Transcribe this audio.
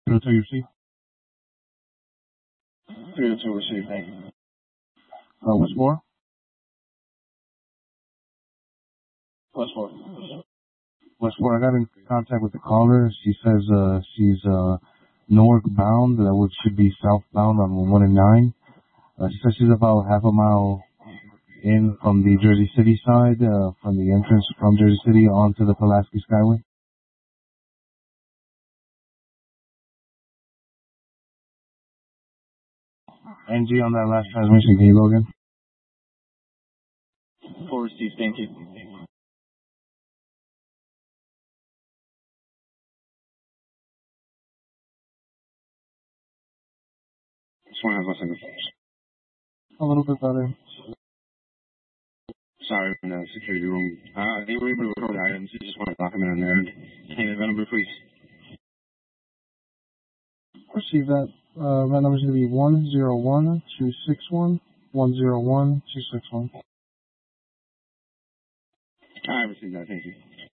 302, you see? 302, receive, thank you. What's more? What's more? What's more, I got in contact with the caller. She says she's northbound. Which should be southbound on 1 and 9. She says she's about half a mile in from the Jersey City side, from the entrance from Jersey City onto the Pulaski Skyway. NG on that last transmission, can you go again? Full receive, thank you. Just want to have my second first. A little bit better. Sorry, in the security room. They were able to record items. You just want to document on there. Name and number, please. Receive that. That number is going to be 101261 101 261. I received that, thank you.